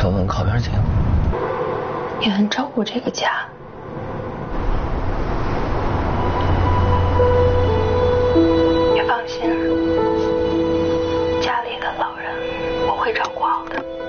小文靠边请。 你很照顾这个家。你放心，家里的老人我会照顾好的。